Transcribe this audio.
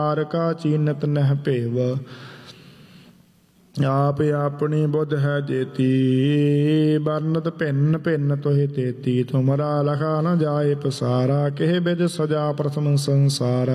का चीनत नह पेव। आप अपनी बुध है जेती, बरनत भिन्न भिन्न तुहि तेती। तुमरा लखा न जाए पसारा, केह बिध सजा प्रथम संसारा।